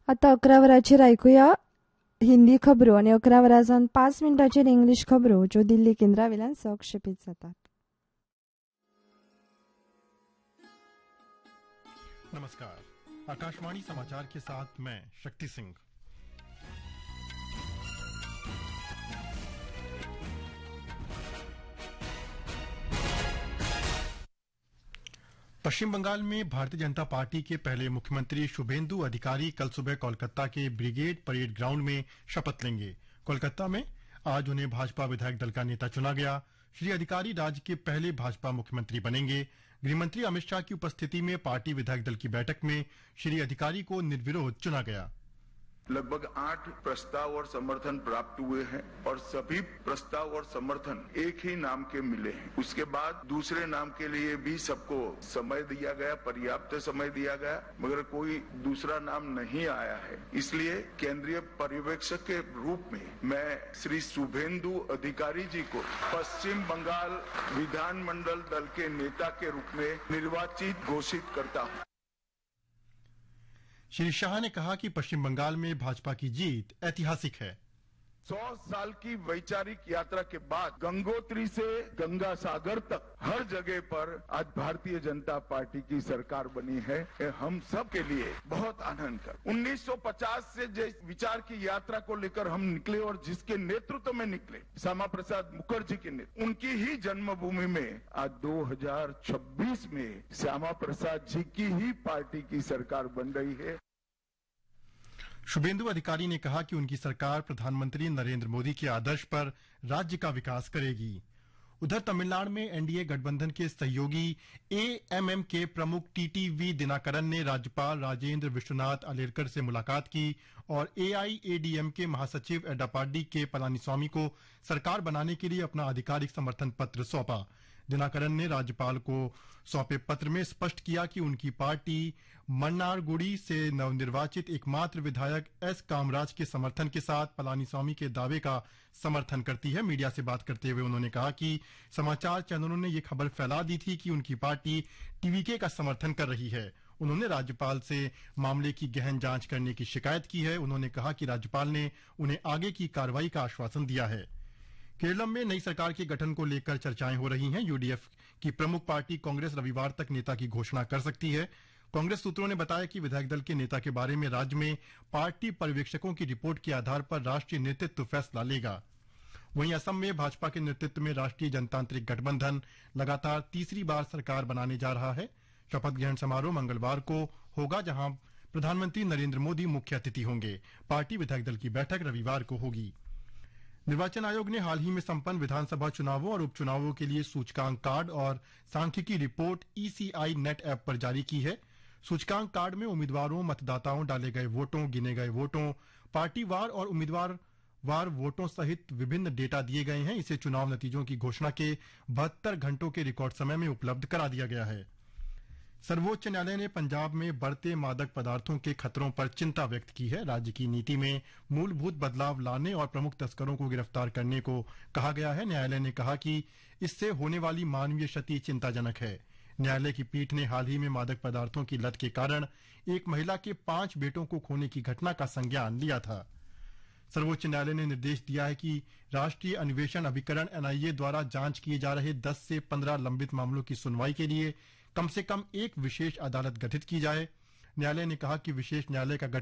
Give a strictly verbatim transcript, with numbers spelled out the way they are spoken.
आता अकरा वरांचेर ऐकूया हिंदी खबरो आणि अकरा वरांसावन पाच मिनटांचेर इंग्लीश खबरो ज्यो दिल्ली केंद्रावेल्यान संक्षेपीत जातात. नमस्कार, आकाशवाणी समाचार के साथ मैं शक्ति सिंह. पश्चिम बंगाल में भारतीय जनता पार्टी के पहले मुख्यमंत्री शुभेंदु अधिकारी कल सुबह कोलकाता के ब्रिगेड परेड ग्राउंड में शपथ लेंगे. कोलकाता में आज उन्हें भाजपा विधायक दल का नेता चुना गया. श्री अधिकारी राज्य के पहले भाजपा मुख्यमंत्री बनेंगे. गृहमंत्री अमित शाह की उपस्थिति में पार्टी विधायक दल की बैठक में श्री अधिकारी को निर्विरोध चुना गया. लगभग आठ प्रस्ताव और समर्थन प्राप्त हुए हैं और सभी प्रस्ताव और समर्थन एक ही नाम के मिले हैं. उसके बाद दूसरे नाम के लिए भी सबको समय दिया गया, पर्याप्त समय दिया गया, मगर कोई दूसरा नाम नहीं आया है. इसलिए केंद्रीय पर्यवेक्षक के रूप में मैं श्री शुभेंदु अधिकारी जी को पश्चिम बंगाल विधानमंडल दल के नेता के रूप में निर्वाचित घोषित करता हूँ. श्री शाह ने कहा कि पश्चिम बंगाल में भाजपा की जीत ऐतिहासिक है. सौ साल की वैचारिक यात्रा के बाद गंगोत्री से गंगा सागर तक हर जगह पर आज भारतीय जनता पार्टी की सरकार बनी है. हम सब के लिए बहुत आनंद का. उन्नीस सौ पचास से जिस विचार की यात्रा को लेकर हम निकले और जिसके नेतृत्व में निकले, श्यामा प्रसाद मुखर्जी के नेतृत्व, उनकी ही जन्मभूमि में आज दो हज़ार छब्बीस में श्यामा प्रसाद जी की ही पार्टी की सरकार बन रही है. शुभेंदु अधिकारी ने कहा कि उनकी सरकार प्रधानमंत्री नरेंद्र मोदी के आदर्श पर राज्य का विकास करेगी. उधर तमिलनाडु में एनडीए गठबंधन के सहयोगी एएमएम के प्रमुख टीटीवी दिनाकरन ने राज्यपाल राजेंद्र विश्वनाथ अलेरकर से मुलाकात की और एआईएडीएम के महासचिव एडप्पाडी के पलानीस्वामी को सरकार बनाने के लिए अपना आधिकारिक समर्थन पत्र सौंपा. दिनाकरन ने राज्यपाल को सौंपे पत्र में स्पष्ट किया कि उनकी पार्टी मन्नारगुड़ी से नवनिर्वाचित एकमात्र विधायक एस कामराज के समर्थन के साथ पलानीस्वामी के दावे का समर्थन करती है. मीडिया से बात करते हुए उन्होंने कहा कि समाचार चैनलों ने ये खबर फैला दी थी कि उनकी पार्टी टीवीके का समर्थन कर रही है. उन्होंने राज्यपाल से मामले की गहन जांच करने की शिकायत की है. उन्होंने कहा कि राज्यपाल ने उन्हें आगे की कार्रवाई का आश्वासन दिया है. केरल में नई सरकार के गठन को लेकर चर्चाएं हो रही हैं. यूडीएफ की प्रमुख पार्टी कांग्रेस रविवार तक नेता की घोषणा कर सकती है. कांग्रेस सूत्रों ने बताया कि विधायक दल के नेता के बारे में राज्य में पार्टी पर्यवेक्षकों की रिपोर्ट के आधार पर राष्ट्रीय नेतृत्व फैसला लेगा. वहीं असम में भाजपा के नेतृत्व में राष्ट्रीय जनतांत्रिक गठबंधन लगातार तीसरी बार सरकार बनाने जा रहा है. शपथ ग्रहण समारोह मंगलवार को होगा, जहां प्रधानमंत्री नरेंद्र मोदी मुख्य अतिथि होंगे. पार्टी विधायक दल की बैठक रविवार को होगी. निर्वाचन आयोग ने हाल ही में संपन्न विधानसभा चुनावों और उपचुनावों के लिए सूचकांक कार्ड और सांख्यिकी रिपोर्ट ईसीआई नेट ऐप पर जारी की है. सूचकांक कार्ड में उम्मीदवारों, मतदाताओं, डाले गए वोटों, गिने गए वोटों, पार्टी वार और उम्मीदवार वार वोटों सहित विभिन्न डेटा दिए गए हैं. इसे चुनाव नतीजों की घोषणा के बहत्तर घंटों के रिकॉर्ड समय में उपलब्ध करा दिया गया है. सर्वोच्च न्यायालय ने पंजाब में बढ़ते मादक पदार्थों के खतरों पर चिंता व्यक्त की है. राज्य की नीति में मूलभूत बदलाव लाने और प्रमुख तस्करों को गिरफ्तार करने को कहा गया है. न्यायालय ने कहा कि इससे होने वाली मानवीय क्षति चिंताजनक है. न्यायालय की पीठ ने हाल ही में मादक पदार्थों की लत के कारण एक महिला के पांच बेटों को खोने की घटना का संज्ञान लिया था. सर्वोच्च न्यायालय ने निर्देश दिया है कि राष्ट्रीय अन्वेषण अभिकरण एनआईए द्वारा जांच किए जा रहे दस से पंद्रह लंबित मामलों की सुनवाई के लिए कम से कम एक विशेष अदालत गठित की जाए. न्यायालय ने कहा कि विशेष न्यायालय का